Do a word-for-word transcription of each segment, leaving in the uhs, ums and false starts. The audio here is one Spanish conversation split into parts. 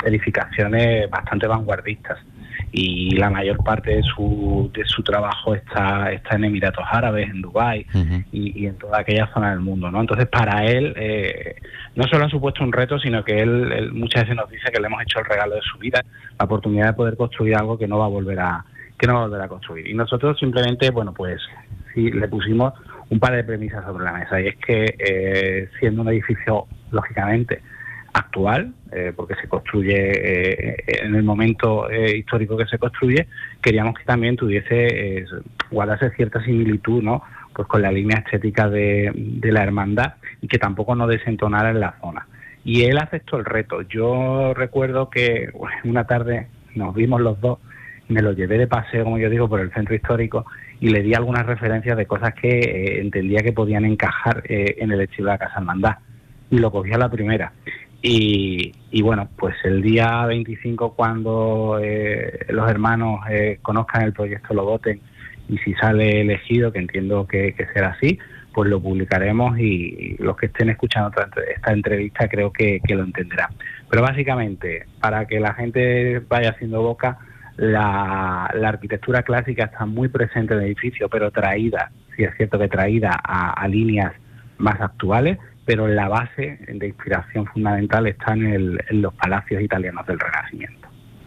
edificaciones bastante vanguardistas, y la mayor parte de su de su trabajo está está en Emiratos Árabes, en Dubái, uh-huh. y, y en toda aquella zona del mundo, ¿no? Entonces, para él eh, no solo ha supuesto un reto, sino que él, él muchas veces nos dice que le hemos hecho el regalo de su vida, la oportunidad de poder construir algo que no va a volver a que no va a volver a construir. Y nosotros simplemente, bueno, pues sí le pusimos un par de premisas sobre la mesa, y es que eh, siendo un edificio lógicamente actual, eh, porque se construye eh, en el momento eh, histórico que se construye, queríamos que también tuviese, eh, guardase cierta similitud, ¿no?, pues con la línea estética de, de la hermandad, y que tampoco nos desentonara en la zona. Y él aceptó el reto. Yo recuerdo que bueno, una tarde nos vimos los dos, me lo llevé de paseo, como yo digo, por el centro histórico, y le di algunas referencias de cosas que eh, entendía que podían encajar eh, en el estilo de la Casa Hermandad, y lo cogí a la primera. Y, y bueno, pues el día veinticinco, cuando eh, los hermanos eh, conozcan el proyecto, lo voten, y si sale elegido, que entiendo que, que será así, pues lo publicaremos, y los que estén escuchando esta entrevista creo que, que lo entenderán. Pero básicamente, para que la gente vaya haciendo boca, la, la arquitectura clásica está muy presente en el edificio, pero traída, sí es cierto que traída a, a líneas más actuales, pero la base de inspiración fundamental está en, el, en los palacios italianos del Renacimiento.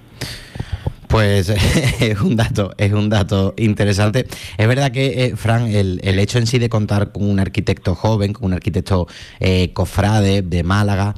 Pues es un dato, es un dato interesante. Es verdad que, eh, Fran, el, el hecho en sí de contar con un arquitecto joven, con un arquitecto eh, cofrade de Málaga,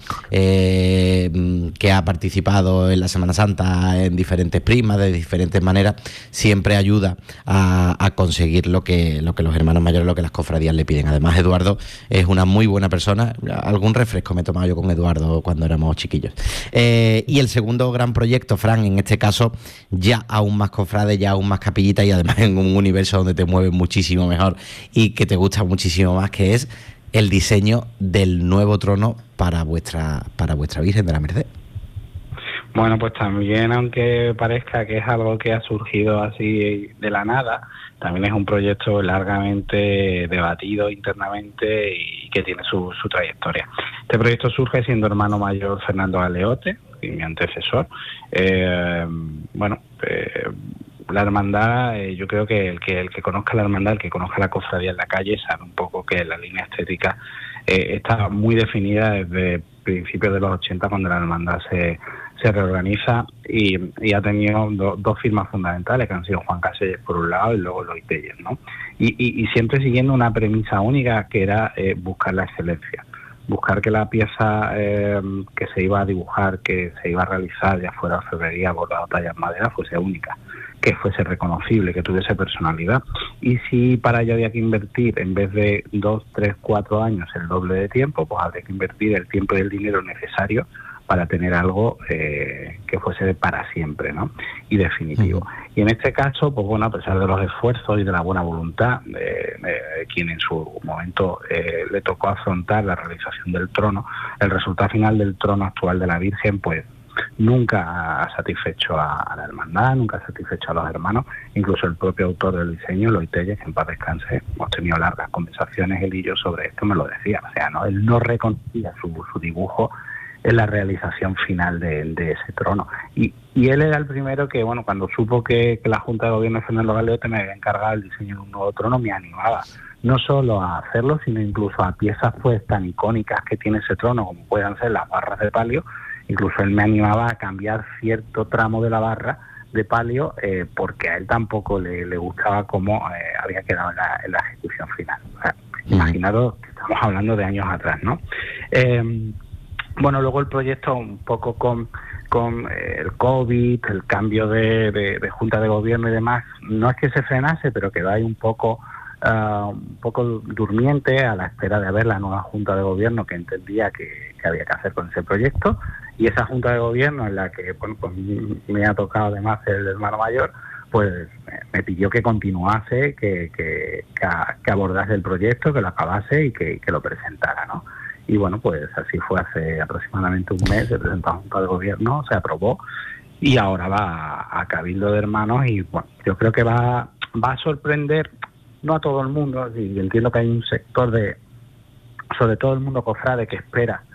eh, que ha participado en la Semana Santa en diferentes primas, de diferentes maneras, siempre ayuda a, a conseguir lo que, lo que los hermanos mayores, lo que las cofradías le piden. Además, Eduardo es una muy buena persona. Algún refresco me he tomado yo con Eduardo cuando éramos chiquillos. Eh, y el segundo gran proyecto, Fran, en este caso, ya aún más cofrade, ya aún más capillita, y además en un universo donde te mueves muchísimo mejor y que te gusta muchísimo más, que es el diseño del nuevo trono para vuestra para vuestra Virgen de la Merced. Bueno, pues también, aunque parezca que es algo que ha surgido así de la nada, también es un proyecto largamente debatido internamente y que tiene su, su trayectoria. Este proyecto surge siendo hermano mayor Fernando Galeote, y mi antecesor. Eh, bueno, eh, la hermandad, eh, yo creo que el que el que conozca la hermandad, el que conozca la cofradía en la calle, sabe un poco que la línea estética eh, está muy definida desde principios de los ochenta, cuando la hermandad se, se reorganiza, y, y ha tenido do, dos firmas fundamentales, que han sido Juan Caselles por un lado y luego Lois Telles, ¿no? Y, y, y siempre siguiendo una premisa única, que era eh, buscar la excelencia. Buscar que la pieza eh, que se iba a dibujar, que se iba a realizar, ya fuera orfebrería, bordado, talla en madera, fuese única, que fuese reconocible, que tuviese personalidad. Y si para ello había que invertir, en vez de dos, tres, cuatro años, el doble de tiempo, pues habría que invertir el tiempo y el dinero necesario para tener algo eh, que fuese para siempre, ¿no?, y definitivo. Uh-huh. Y en este caso, pues bueno, a pesar de los esfuerzos y de la buena voluntad de, de quien en su momento eh, le tocó afrontar la realización del trono, el resultado final del trono actual de la Virgen, pues nunca ha satisfecho a, a la hermandad, nunca ha satisfecho a los hermanos. Incluso el propio autor del diseño, Lois Telles, que en paz descanse, hemos tenido largas conversaciones él y yo sobre esto, me lo decía. O sea, no, él no reconocía su, su dibujo en la realización final de, de ese trono. Y, y él era el primero que, bueno, cuando supo que, que la Junta de Gobierno de Fernando Galeote me había encargado el diseño de un nuevo trono, me animaba no solo a hacerlo, sino incluso a piezas pues tan icónicas que tiene ese trono, como puedan ser las barras de palio. Incluso él me animaba a cambiar cierto tramo de la barra de palio, eh, porque a él tampoco le, le gustaba cómo eh, había quedado en la, en la ejecución final. O sea, uh-huh. Imaginaros que estamos hablando de años atrás, ¿no? Eh, Bueno, luego el proyecto, un poco con, con el COVID, el cambio de, de, de Junta de Gobierno y demás, no es que se frenase, pero quedó ahí un poco, uh, un poco durmiente a la espera de ver la nueva Junta de Gobierno que entendía que, que había que hacer con ese proyecto. Y esa Junta de Gobierno, en la que bueno, pues me ha tocado además ser el hermano mayor, pues me pidió que continuase, que, que, que, que abordase el proyecto, que lo acabase y que, que lo presentara, ¿no? Y bueno, pues así fue. Hace aproximadamente un mes se presentó a la Junta de Gobierno, se aprobó, y ahora va a, a Cabildo de Hermanos. Y bueno, yo creo que va, va a sorprender, no a todo el mundo, y entiendo que hay un sector de, sobre todo el mundo cofrade, que espera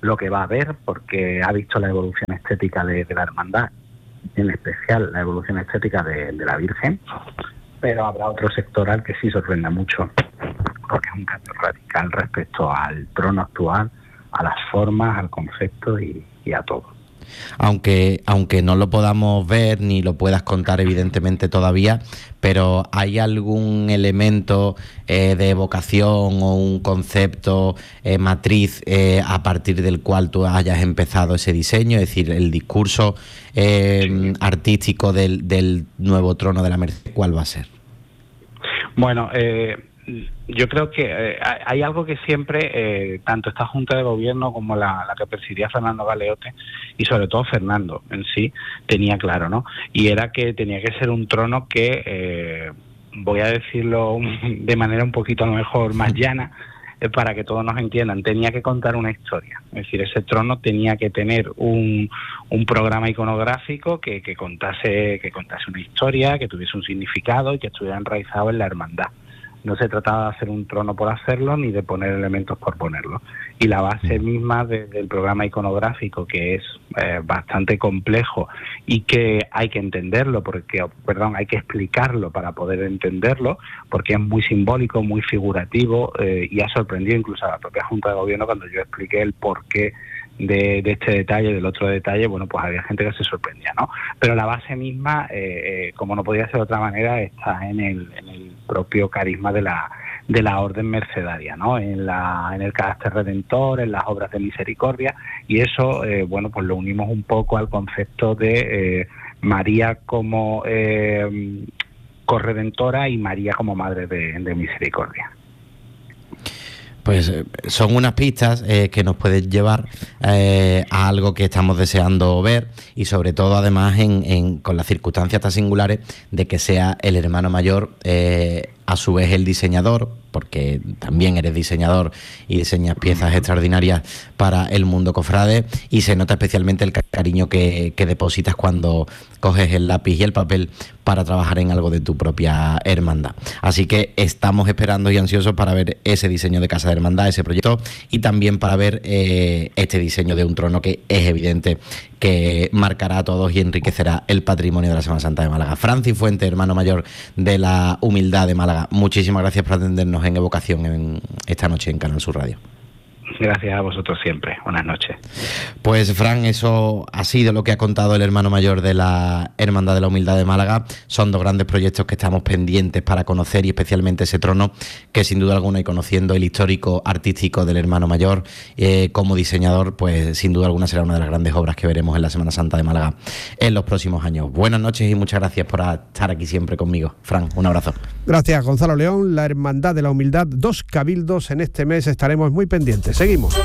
lo que va a ver, porque ha visto la evolución estética de, de la hermandad, en especial la evolución estética de, de la Virgen, pero habrá otro sector al que sí sorprenda mucho, porque es un cambio radical respecto al trono actual, a las formas, al concepto y, y a todo. Aunque, aunque no lo podamos ver ni lo puedas contar evidentemente todavía, pero ¿hay algún elemento eh, de evocación o un concepto eh, matriz eh, a partir del cual tú hayas empezado ese diseño? Es decir, el discurso eh, sí. artístico del, del nuevo trono de la Merced, ¿cuál va a ser? Bueno, eh... yo creo que eh, hay algo que siempre, eh, tanto esta Junta de Gobierno como la, la que presidía Fernando Galeote, y sobre todo Fernando en sí, tenía claro, ¿no? Y era que tenía que ser un trono que, eh, voy a decirlo de manera un poquito a lo mejor más llana, eh, para que todos nos entiendan, tenía que contar una historia. Es decir, ese trono tenía que tener un, un programa iconográfico que, que, contase, que contase una historia, que tuviese un significado y que estuviera enraizado en la hermandad. No se trataba de hacer un trono por hacerlo, ni de poner elementos por ponerlo. Y la base misma de, del programa iconográfico, que es eh, bastante complejo y que hay que entenderlo, porque, perdón, hay que explicarlo para poder entenderlo, porque es muy simbólico, muy figurativo, eh, y ha sorprendido incluso a la propia Junta de Gobierno cuando yo expliqué el porqué de, de este detalle, del otro detalle. Bueno, pues había gente que se sorprendía, ¿no? Pero la base misma, eh, eh, como no podía ser de otra manera, está en el, en el propio carisma de la de la orden mercedaria, ¿no? En la en el carácter redentor, en las obras de misericordia, y eso, eh, bueno, pues lo unimos un poco al concepto de eh, María como eh, corredentora y María como madre de, de misericordia. Pues son unas pistas eh, que nos pueden llevar eh, a algo que estamos deseando ver, y sobre todo además en, en, con las circunstancias tan singulares de que sea el hermano mayor eh, a su vez el diseñador, porque también eres diseñador y diseñas piezas extraordinarias para el mundo cofrade, y se nota especialmente el cariño que, que depositas cuando coges el lápiz y el papel para trabajar en algo de tu propia hermandad. Así que estamos esperando y ansiosos para ver ese diseño de Casa de Hermandad, ese proyecto, y también para ver eh, este diseño de un trono que es evidente que marcará a todos y enriquecerá el patrimonio de la Semana Santa de Málaga. Francis Fuente, hermano mayor de la Humildad de Málaga, muchísimas gracias por atendernos en Evocación en esta noche en Canal Sur Radio. Gracias a vosotros siempre. Buenas noches. Pues, Fran, eso ha sido lo que ha contado el hermano mayor de la Hermandad de la Humildad de Málaga. Son dos grandes proyectos que estamos pendientes para conocer, y especialmente ese trono que sin duda alguna, y conociendo el histórico artístico del hermano mayor eh, como diseñador, pues sin duda alguna será una de las grandes obras que veremos en la Semana Santa de Málaga en los próximos años. Buenas noches y muchas gracias por estar aquí siempre conmigo. Fran, un abrazo. Gracias, Gonzalo León. La Hermandad de la Humildad, dos cabildos en este mes, estaremos muy pendientes. Seguimos.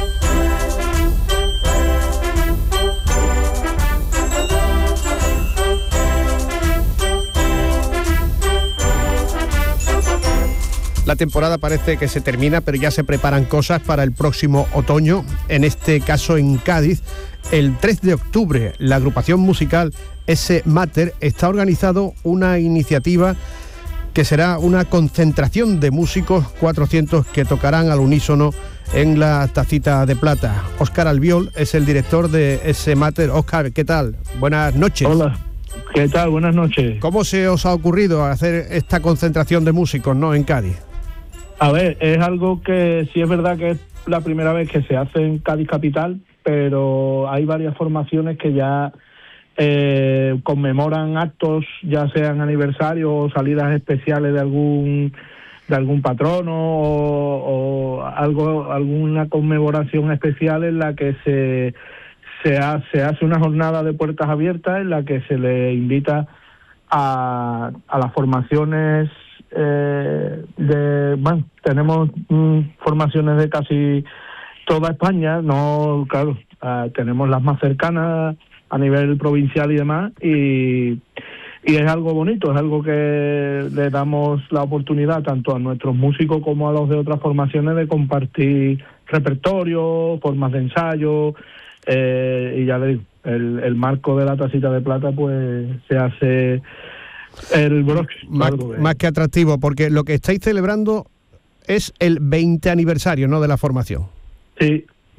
La temporada parece que se termina, pero ya se preparan cosas para el próximo otoño, en este caso en Cádiz. El tres de octubre, la agrupación musical S. Mater está organizando una iniciativa que será una concentración de músicos, cuatrocientos que tocarán al unísono en la Tacita de Plata. Óscar Albiol es el director de S. Mater. Óscar, ¿qué tal? Buenas noches. Hola, ¿qué tal? Buenas noches. ¿Cómo se os ha ocurrido hacer esta concentración de músicos, no, en Cádiz? A ver, es algo que sí es verdad que es la primera vez que se hace en Cádiz capital, pero hay varias formaciones que ya eh, conmemoran actos, ya sean aniversarios o salidas especiales de algún de algún patrono o, o algo alguna conmemoración especial en la que se se hace, se hace una jornada de puertas abiertas en la que se le invita a, a las formaciones eh, de bueno, tenemos mm, formaciones de casi toda España, no, claro, uh, tenemos las más cercanas a nivel provincial y demás, y, y es algo bonito, es algo que le damos la oportunidad tanto a nuestros músicos como a los de otras formaciones de compartir repertorio, formas de ensayo, eh, y ya le digo, el, el marco de la Tacita de Plata pues se hace el broche. Más, más que atractivo, porque lo que estáis celebrando es el veinte aniversario, ¿no?, de la formación. Sí,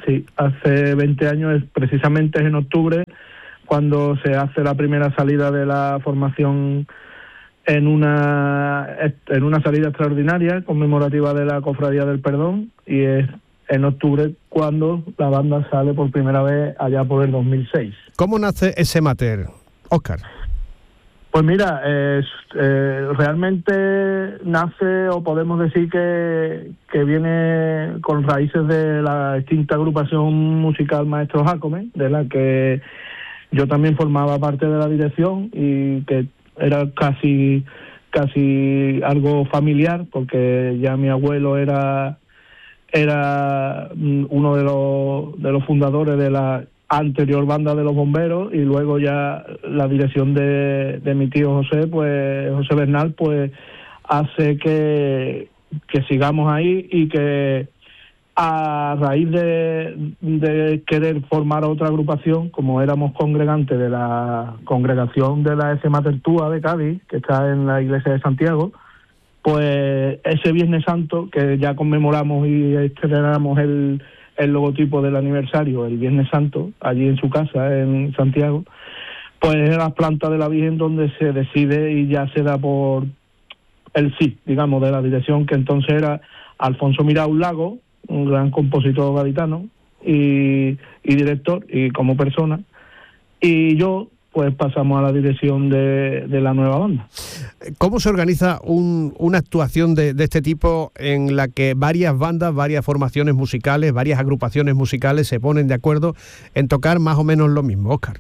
sí, hace veinte años, es, precisamente es en octubre, cuando se hace la primera salida de la formación en una en una salida extraordinaria conmemorativa de la Cofradía del Perdón, y es en octubre cuando la banda sale por primera vez allá por el dos mil seis. ¿Cómo nace ese Mater, Óscar? Pues mira, eh, eh, realmente nace, o podemos decir que, que viene con raíces de la extinta agrupación musical Maestro Jácome, de la que yo también formaba parte de la dirección, y que era casi casi algo familiar, porque ya mi abuelo era era uno de los de los fundadores de la anterior banda de los bomberos, y luego ya la dirección de, de mi tío José, pues José Bernal, pues hace que, que sigamos ahí, y que a raíz de, de querer formar otra agrupación, como éramos congregantes de la congregación de la S. Mater Túa de Cádiz, que está en la iglesia de Santiago, pues ese Viernes Santo, que ya conmemoramos y estrenamos el el logotipo del aniversario el Viernes Santo, allí en su casa, en Santiago, pues es la planta de la Virgen donde se decide y ya se da por el sí, digamos, de la dirección, que entonces era Alfonso Mirau Lago, un gran compositor gaditano y, y director, y como persona, y yo, pues pasamos a la dirección de, de la nueva banda. ¿Cómo se organiza un, una actuación de, de este tipo en la que varias bandas, varias formaciones musicales, varias agrupaciones musicales se ponen de acuerdo en tocar más o menos lo mismo, Óscar?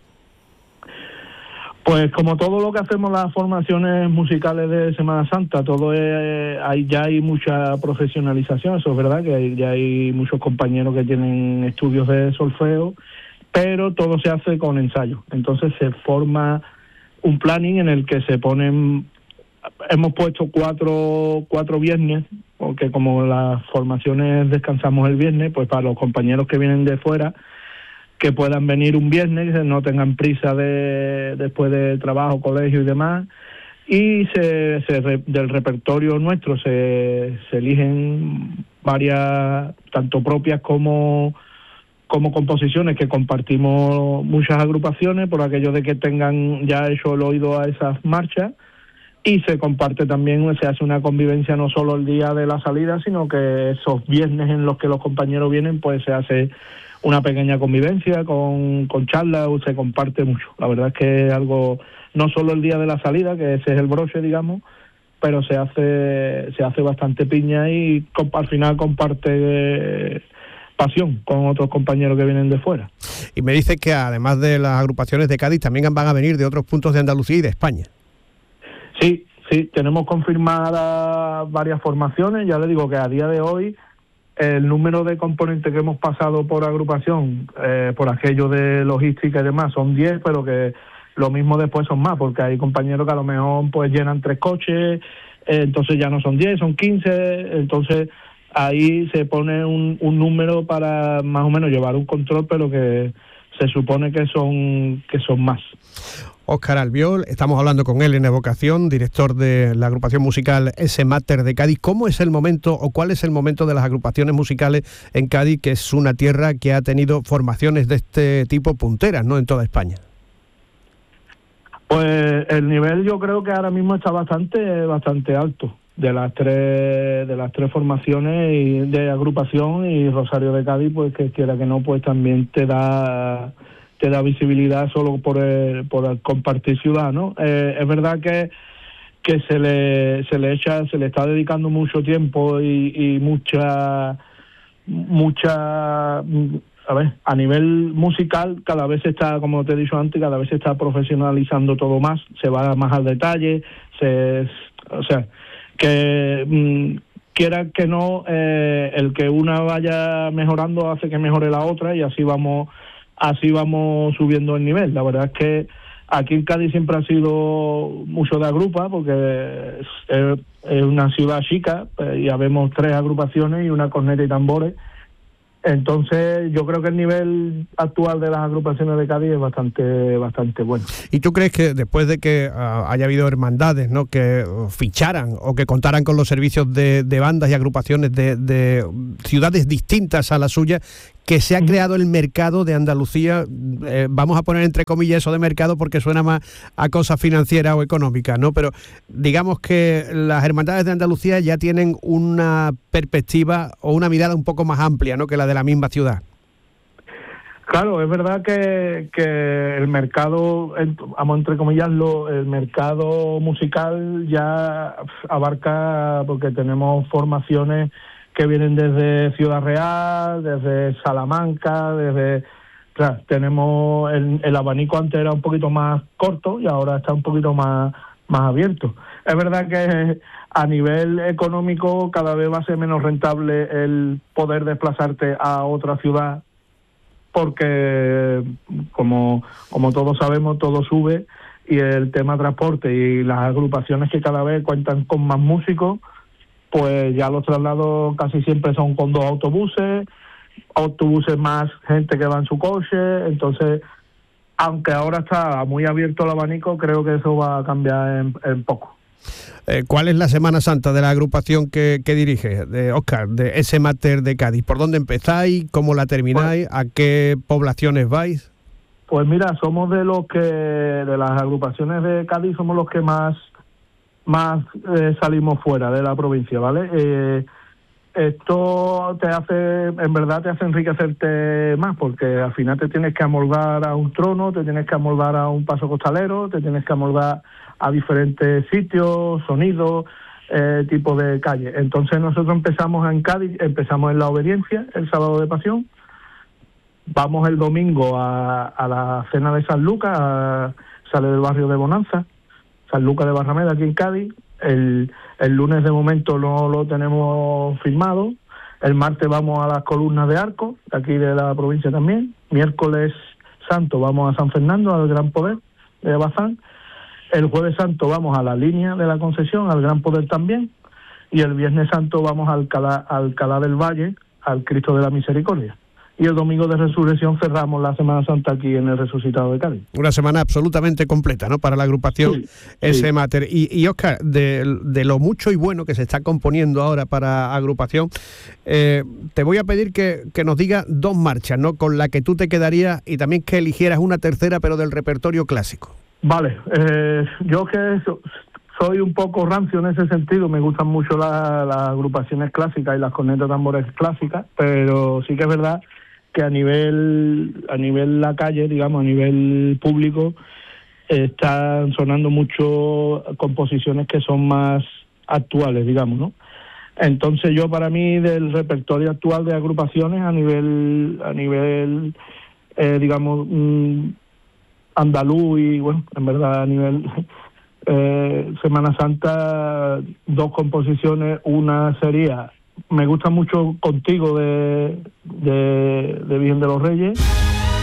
Pues como todo lo que hacemos las formaciones musicales de Semana Santa, todo es, hay, ya hay mucha profesionalización, eso es verdad, que hay, ya hay muchos compañeros que tienen estudios de solfeo, pero todo se hace con ensayo. Entonces se forma un planning en el que se ponen, hemos puesto cuatro cuatro viernes, porque como las formaciones descansamos el viernes, pues para los compañeros que vienen de fuera, que puedan venir un viernes, que no tengan prisa de después de trabajo, colegio y demás, y se, se del repertorio nuestro se, se eligen varias, tanto propias como como composiciones que compartimos muchas agrupaciones, por aquello de que tengan ya hecho el oído a esas marchas, y se comparte también, se hace una convivencia no solo el día de la salida, sino que esos viernes en los que los compañeros vienen, pues se hace una pequeña convivencia con, con charlas, se comparte mucho. La verdad es que es algo, no solo el día de la salida, que ese es el broche, digamos, pero se hace se hace bastante piña, y al final comparte eh, pasión con otros compañeros que vienen de fuera. Y me dice que además de las agrupaciones de Cádiz, también van a venir de otros puntos de Andalucía y de España. Sí, sí, tenemos confirmadas varias formaciones. Ya le digo que a día de hoy el número de componentes que hemos pasado por agrupación, eh, por aquello de logística y demás, son diez, pero que lo mismo después son más, porque hay compañeros que a lo mejor pues llenan tres coches, eh, entonces ya no son diez, son quince, entonces ahí se pone un, un número para más o menos llevar un control, pero que se supone que son que son más. Óscar Albiol, estamos hablando con él en Evocación, director de la agrupación musical S. Mater de Cádiz. ¿Cómo es el momento o cuál es el momento de las agrupaciones musicales en Cádiz, que es una tierra que ha tenido formaciones de este tipo punteras, ¿no?, en toda España? Pues el nivel yo creo que ahora mismo está bastante bastante alto. De las tres de las tres formaciones y de agrupación, y Rosario de Cádiz, pues que quiera que no, pues también te da te da visibilidad solo por el, por el compartir ciudad, ¿no? Eh, es verdad que que se le se le echa se le está dedicando mucho tiempo y, y mucha mucha a ver, a nivel musical cada vez se está, como te he dicho antes, cada vez se está profesionalizando todo más, se va más al detalle, se o sea, que mmm, quiera que no, eh, el que una vaya mejorando hace que mejore la otra, y así vamos así vamos subiendo el nivel. La verdad es que aquí en Cádiz siempre ha sido mucho de agrupa, porque es, es una ciudad chica, pues ya vemos tres agrupaciones y una corneta y tambores, Entonces, yo creo que el nivel actual de las agrupaciones de Cádiz es bastante bastante bueno. ¿Y tú crees que después de que uh, haya habido hermandades, ¿no?, que uh, ficharan o que contaran con los servicios de, de bandas y agrupaciones de, de ciudades distintas a la suya, que se ha creado el mercado de Andalucía, eh, vamos a poner entre comillas eso de mercado porque suena más a cosas financieras o económicas, ¿no? Pero digamos que las hermandades de Andalucía ya tienen una perspectiva o una mirada un poco más amplia, ¿no?, que la de la misma ciudad. Claro, es verdad que, que el mercado, vamos a entrecomillarlo, el mercado musical ya abarca, porque tenemos formaciones que vienen desde Ciudad Real, desde Salamanca, desde... Claro, tenemos el, el abanico antes era un poquito más corto y ahora está un poquito más, más abierto. Es verdad que a nivel económico cada vez va a ser menos rentable el poder desplazarte a otra ciudad, porque como, como todos sabemos, todo sube, y el tema transporte y las agrupaciones que cada vez cuentan con más músicos, pues ya los traslados casi siempre son con dos autobuses, autobuses más gente que va en su coche. Entonces, aunque ahora está muy abierto el abanico, creo que eso va a cambiar en, en poco. Eh, ¿Cuál es la Semana Santa de la agrupación que, que dirige, de Óscar, de ese Mater de Cádiz? ¿Por dónde empezáis? ¿Cómo la termináis? ¿A qué poblaciones vais? Pues mira, somos de los que, de las agrupaciones de Cádiz, somos los que más más eh, salimos fuera de la provincia, ¿vale? Eh, esto te hace, en verdad te hace enriquecerte más, porque al final te tienes que amoldar a un trono, te tienes que amoldar a un paso costalero, te tienes que amoldar a diferentes sitios, sonidos, eh, tipo de calle. Entonces nosotros empezamos en Cádiz, empezamos en la Obediencia, el sábado de Pasión, vamos el domingo a, a la cena de San Lucas, a, sale del barrio de Bonanza, San Lucas de Barrameda, aquí en Cádiz. El, el lunes de momento no lo tenemos firmado. El martes vamos a las columnas de Arco, de aquí de la provincia también. Miércoles Santo vamos a San Fernando, al Gran Poder de Bazán. El Jueves Santo vamos a la línea de la Concesión, al Gran Poder también. Y el Viernes Santo vamos al Alcalá, al Alcalá del Valle, al Cristo de la Misericordia. Y el domingo de Resurrección cerramos la Semana Santa aquí en el Resucitado de Cádiz. Una semana absolutamente completa, ¿no?, para la agrupación sí, ese sí. Mater. Y, y Óscar, de, de lo mucho y bueno que se está componiendo ahora para agrupación, eh, te voy a pedir que, que nos digas dos marchas, ¿no?, con la que tú te quedarías, y también que eligieras una tercera, pero del repertorio clásico. Vale, eh, yo que so, soy un poco rancio en ese sentido, me gustan mucho la, las agrupaciones clásicas y las cornetas tambores clásicas, pero sí que es verdad que a nivel a nivel la calle, digamos, a nivel público, eh, están sonando mucho composiciones que son más actuales, digamos, ¿no? Entonces yo, para mí, del repertorio actual de agrupaciones a nivel a nivel eh, digamos mmm, andaluz y, bueno, en verdad a nivel eh, Semana Santa, dos composiciones. Una sería Me gusta mucho Contigo de, de, de Virgen de los Reyes,